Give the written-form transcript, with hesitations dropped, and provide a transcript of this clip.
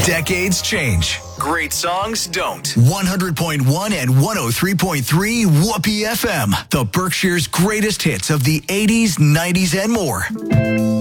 Decades change. Great songs don't. 100.1 and 103.3 Whoopee FM. The Berkshire's greatest hits of the 80s, 90s, and more.